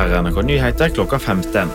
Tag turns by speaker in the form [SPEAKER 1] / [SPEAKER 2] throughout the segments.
[SPEAKER 1] Her NRK Nyheter klokka 15.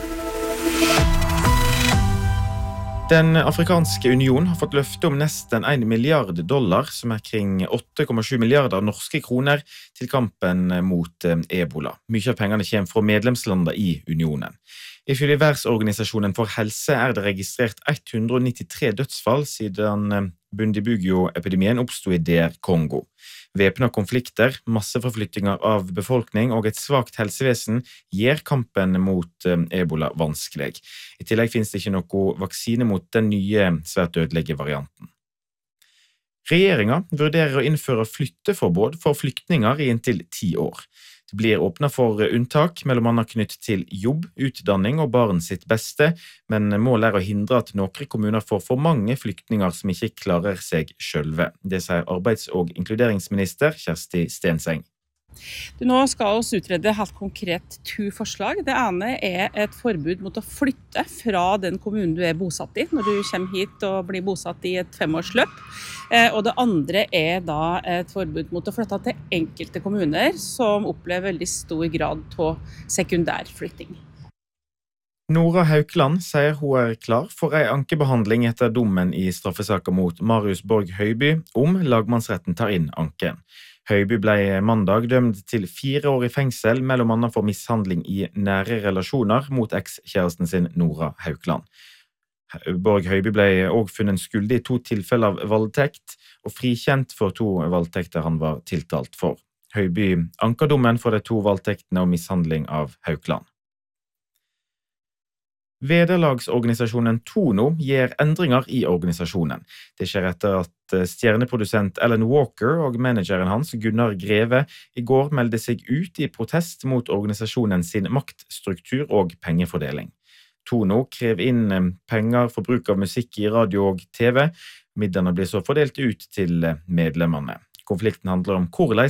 [SPEAKER 1] Den afrikanske union har fått løfte om nesten $1 milliard, som kring 8,7 milliarder norske kroner, til kampen mot ebola. Mye av pengene kommer fra medlemslandene i unionen. Ifølge Verdensorganisasjonen for helse det registrert 193 dødsfall siden Bundibugyo-epidemien oppstod i DR Kongo. Væpnede konflikter, masseforflyttinger av befolkning og et svakt helsevesen gjør kampen mot ebola vanskelig. I tillegg finnes det ikke noe vaksine mot den nye svært dødelige varianten. Regjeringen vurderer å innføre flytteforbud for flyktninger i inntil 10 år. Det blir åpnet for unntak, mellom annet knyttet til jobb, utdanning og barn sitt beste, men målet å hindre at noen kommuner får for mange flyktninger som ikke klarer seg selv. Det sier arbeids- og inkluderingsminister Kjersti Stenseng.
[SPEAKER 2] Nå skal vi utrede helt konkret 2 forslag. Det ene et forbud mot å flytte fra den kommunen du bosatt i, når du kommer hit og blir bosatt i et 5-årsløp. Og det andre da et forbud mot å flytte til enkelte kommuner som opplever veldig stor grad av sekundærflytting.
[SPEAKER 1] Nora Haukeland sier hun klar for en ankebehandling etter dommen i straffesaken mot Marius Borg Høiby om lagmannsretten tar inn anken. Høiby ble mandag dømt til 4 år i fengsel, mellom annet for mishandling i nære relasjoner mot ekskjæresten sin Nora Haukeland. Borg Høiby ble også funnet skyldig i 2 tilfeller av voldtekt, og frikjent for 2 voldtekter han var tiltalt for. Høiby anket dommen for de 2 voldtektene og mishandling av Haukeland. Vederlagsorganisasjonen Tono gjør endringer i organisasjonen. Det skjer etter at stjerneprodusent Alan Walker og manageren hans Gunnar Greve i går meldte seg ut i protest mot organisasjonen sin maktstruktur og pengefordeling. Tono krever inn penger for bruk av musikk i radio og TV. Midlene blir så fordelt ut til medlemmene. Konflikten handler om hvordan